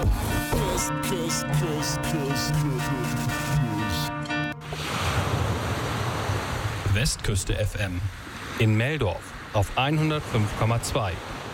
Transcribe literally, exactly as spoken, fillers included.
Westküste F M in Meldorf auf hundertfünf Komma zwei.